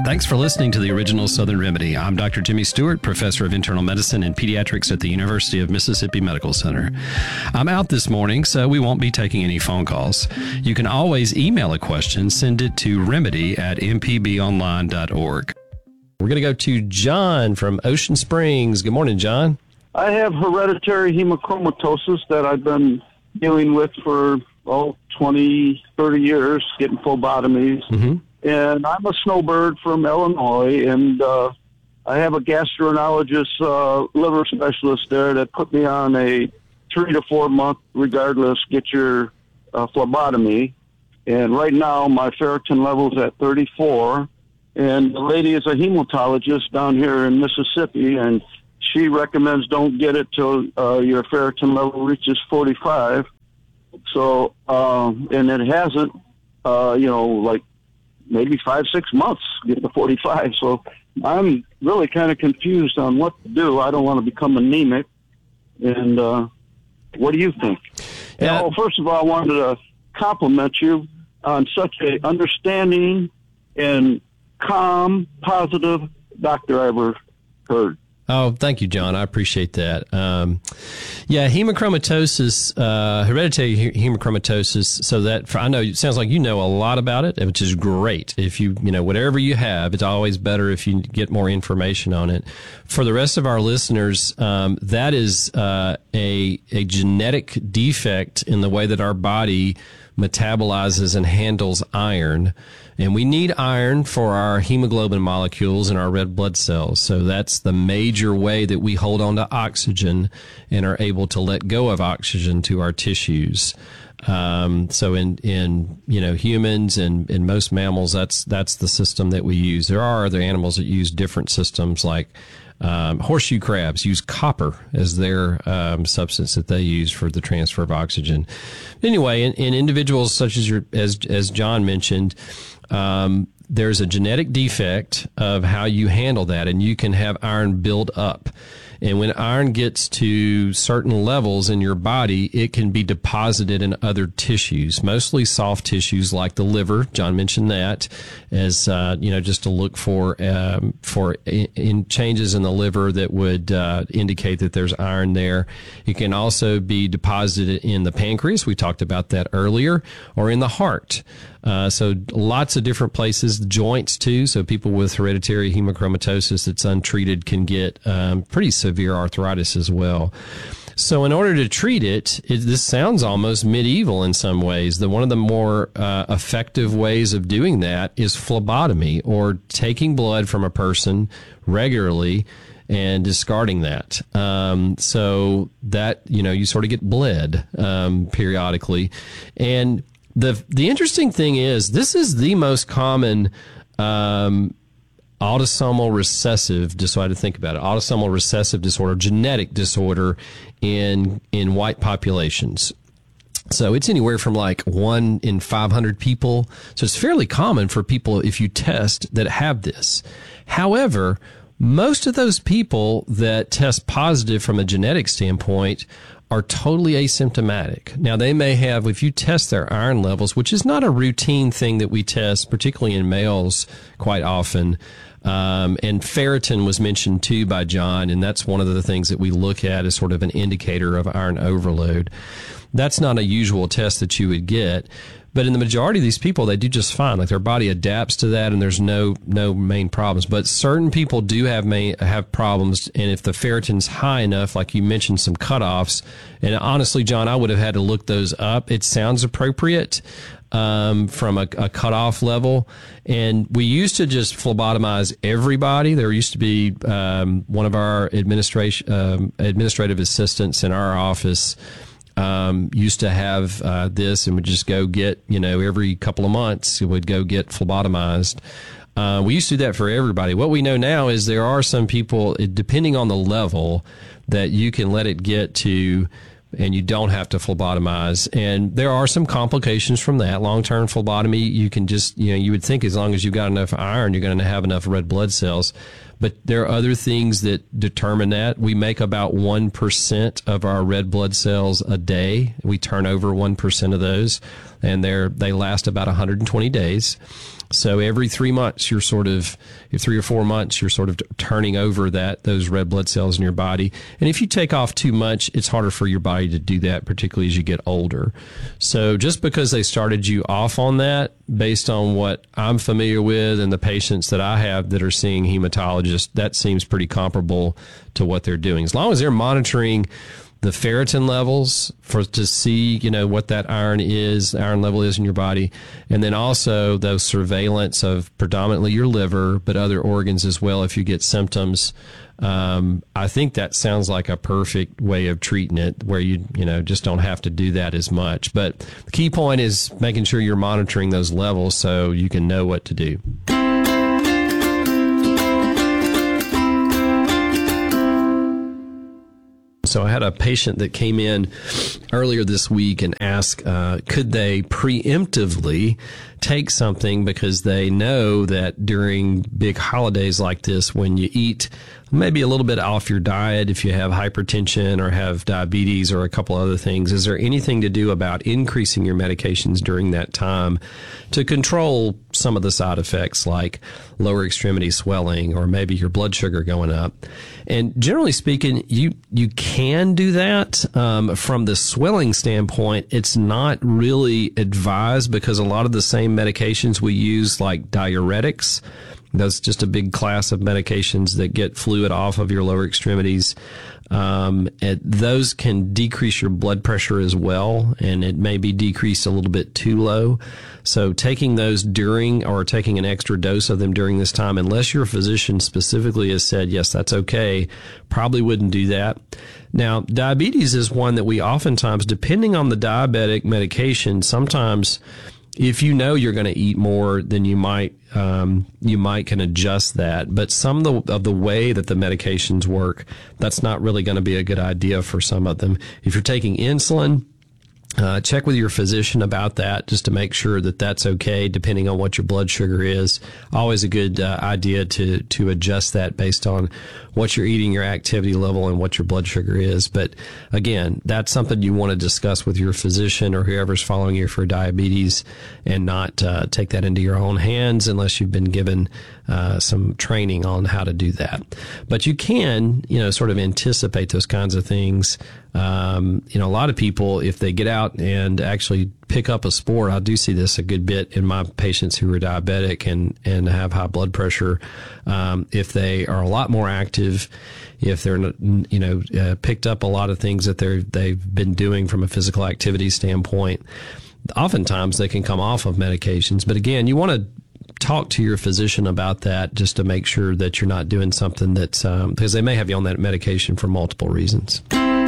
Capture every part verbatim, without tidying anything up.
Thanks for listening to the Original Southern Remedy. I'm Doctor Jimmy Stewart, Professor of Internal Medicine and Pediatrics at the University of Mississippi Medical Center. I'm out this morning, so we won't be taking any phone calls. You can always email a question. Send it to remedy at m p b online dot org. We're going to go to John from Ocean Springs. Good morning, John. I have hereditary hemochromatosis that I've been dealing with for, oh, twenty, thirty years, getting phlebotomies. Mm-hmm. And I'm a snowbird from Illinois, and uh, I have a gastroenterologist, uh, liver specialist there that put me on a three to four month, regardless, get your uh, phlebotomy. And right now, my ferritin level's at thirty-four, and the lady is a hematologist down here in Mississippi, and she recommends don't get it till uh, your ferritin level reaches forty-five. So, um, and it hasn't, uh, you know, like, maybe five, six months get to forty-five. So I'm really kind of confused on what to do. I don't want to become anemic. And uh, what do you think? Yeah. Well, first of all, I wanted to compliment you on such a understanding and calm, positive doctor I ever heard. Oh, thank you, John. I appreciate that. Um, yeah, hemochromatosis, uh, hereditary he- hemochromatosis. So that for, I know it sounds like you know a lot about it, which is great. If you, you know, whatever you have, it's always better if you get more information on it. For the rest of our listeners, um, that is uh, a a genetic defect in the way that our body metabolizes and handles iron. And we need iron for our hemoglobin molecules and our red blood cells. So that's the major way that we hold on to oxygen and are able to let go of oxygen to our tissues. Um, so in, in, you know, humans and in most mammals, that's, that's the system that we use. There are other animals that use different systems, like Um, horseshoe crabs use copper as their um, substance that they use for the transfer of oxygen. Anyway, in, in individuals such as your, as as John mentioned, um, there's a genetic defect of how you handle that, and you can have iron build up. And when iron gets to certain levels in your body, it can be deposited in other tissues, mostly soft tissues like the liver. John mentioned that as, uh, you know, just to look for, um, for in, in changes in the liver that would, uh, indicate that there's iron there. It can also be deposited in the pancreas. We talked about that earlier, or in the heart. Uh, so lots of different places, joints too. So people with hereditary hemochromatosis that's untreated can get um, pretty severe arthritis as well. So in order to treat it, it, this sounds almost medieval in some ways. The one of the more uh, effective ways of doing that is phlebotomy, or taking blood from a person regularly and discarding that. Um, so that, you know, you sort of get bled um, periodically. And The the interesting thing is, this is the most common um, autosomal recessive disorder. To think about it, autosomal recessive disorder, genetic disorder in in white populations. So it's anywhere from like one in five hundred people. So it's fairly common for people, if you test, that have this. However, most of those people that test positive from a genetic standpoint are totally asymptomatic. Now, they may have, if you test their iron levels, which is not a routine thing that we test, particularly in males quite often, um, and ferritin was mentioned too by John, and that's one of the things that we look at as sort of an indicator of iron overload. That's not a usual test that you would get. But in the majority of these people, they do just fine. Like, their body adapts to that, and there's no no main problems. But certain people do have may have problems, and if the ferritin's high enough, like you mentioned, some cutoffs. And honestly, John, I would have had to look those up. It sounds appropriate um, from a, a cutoff level. And we used to just phlebotomize everybody. There used to be um, one of our administration um, administrative assistants in our office. Um, used to have uh, this and would just go get, you know, every couple of months, it would go get phlebotomized. Uh, we used to do that for everybody. What we know now is there are some people, depending on the level, that you can let it get to and you don't have to phlebotomize. And there are some complications from that. Long-term phlebotomy, you can just, you know, you would think as long as you've got enough iron, you're going to have enough red blood cells. But there are other things that determine that. We make about one percent of our red blood cells a day. We turn over one percent of those, and they're, they last about one hundred twenty days. So every three months, you're sort of, three or four months, you're sort of turning over that, those red blood cells in your body. And if you take off too much, it's harder for your body to do that, particularly as you get older. So just because they started you off on that, based on what I'm familiar with and the patients that I have that are seeing hematologists, that seems pretty comparable to what they're doing. As long as they're monitoring the ferritin levels for to see, you know, what that iron is, iron level is in your body, and then also those surveillance of predominantly your liver, but other organs as well if you get symptoms. Um, I think that sounds like a perfect way of treating it, where you, you know, just don't have to do that as much. But the key point is making sure you're monitoring those levels so you can know what to do. So I had a patient that came in earlier this week and asked, uh, could they preemptively take something because they know that during big holidays like this, when you eat maybe a little bit off your diet, if you have hypertension or have diabetes or a couple other things, is there anything to do about increasing your medications during that time to control some of the side effects like lower extremity swelling or maybe your blood sugar going up? And generally speaking, you you can do that. Um, from the swelling standpoint, it's not really advised because a lot of the same medications we use, like diuretics, that's just a big class of medications that get fluid off of your lower extremities. Um, it, those can decrease your blood pressure as well, and it may be decreased a little bit too low. So taking those during or taking an extra dose of them during this time, unless your physician specifically has said, yes, that's okay, probably wouldn't do that. Now, diabetes is one that we oftentimes, depending on the diabetic medication, sometimes if you know you're going to eat more, then you might um, you might can adjust that. But some of the, of the way that the medications work, that's not really going to be a good idea for some of them. If you're taking insulin, Uh, check with your physician about that just to make sure that that's okay, depending on what your blood sugar is. Always a good uh, idea to to adjust that based on what you're eating, your activity level, and what your blood sugar is. But again, that's something you want to discuss with your physician or whoever's following you for diabetes, and not uh, take that into your own hands unless you've been given uh, some training on how to do that. But you can, you know, sort of anticipate those kinds of things. Um, you know, a lot of people, if they get out and actually pick up a sport, I do see this a good bit in my patients who are diabetic and, and have high blood pressure. Um, if they are a lot more active, if they're, you know, uh, picked up a lot of things that they're, they've been doing from a physical activity standpoint, oftentimes they can come off of medications. But again, you want to talk to your physician about that just to make sure that you're not doing something that's, um, because they may have you on that medication for multiple reasons.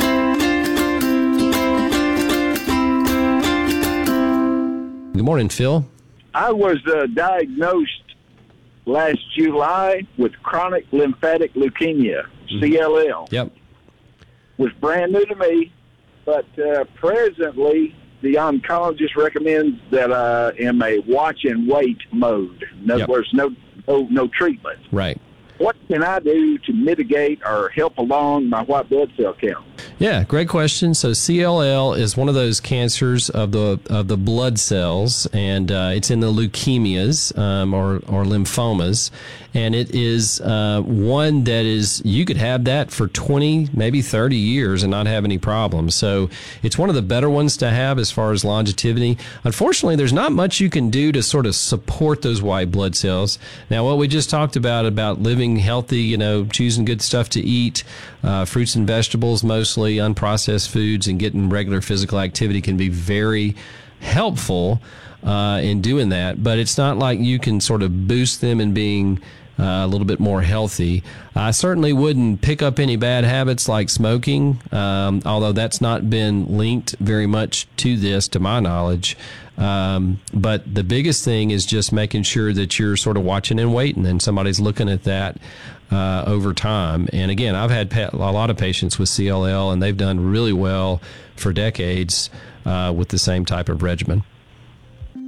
Good morning, Phil. I was uh, diagnosed last July with chronic lymphatic leukemia, mm-hmm. C L L. Yep. Was brand new to me, but uh, presently the oncologist recommends that I am a watch and wait mode. In other yep. words, no, no, no treatment. Right. What can I do to mitigate or help along my white blood cell count? Yeah, great question. So C L L is one of those cancers of the of the blood cells, and uh, it's in the leukemias um, or or lymphomas, and it is uh, one that is, you could have that for twenty, maybe thirty years and not have any problems. So it's one of the better ones to have as far as longevity. Unfortunately, there's not much you can do to sort of support those white blood cells. Now, what we just talked about about living healthy, you know, choosing good stuff to eat, uh, fruits and vegetables mostly, unprocessed foods, and getting regular physical activity can be very helpful uh, in doing that. But it's not like you can sort of boost them in being uh, a little bit more healthy. I certainly wouldn't pick up any bad habits like smoking, um, although that's not been linked very much to this, to my knowledge. Um, but the biggest thing is just making sure that you're sort of watching and waiting, and somebody's looking at that uh, over time. And again, I've had pa- a lot of patients with C L L, and they've done really well for decades uh, with the same type of regimen.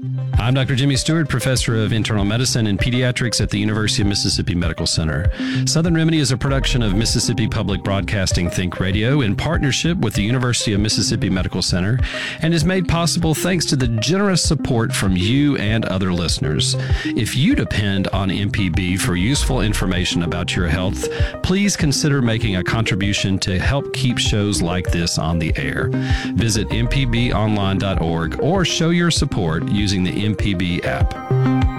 I'm Doctor Jimmy Stewart, professor of internal medicine and pediatrics at the University of Mississippi Medical Center. Southern Remedy is a production of Mississippi Public Broadcasting Think Radio in partnership with the University of Mississippi Medical Center and is made possible thanks to the generous support from you and other listeners. If you depend on M P B for useful information about your health, please consider making a contribution to help keep shows like this on the air. Visit m p b online dot org or show your support using the M P B app.